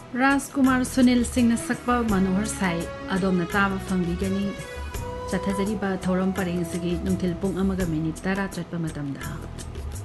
राजकुमार सुनील सिंह सक्प मनोहर साई अदोम ताब फंगनी चथजरीब थौरम परेंगी नुंथिल पुंग 1 मिनिट 10 चटप